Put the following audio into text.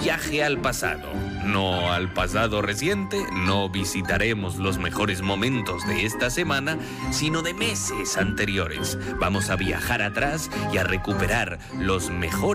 viaje al pasado. No al pasado reciente, no visitaremos los mejores momentos de esta semana, sino de meses anteriores. Vamos a viajar atrás y a recuperar los mejores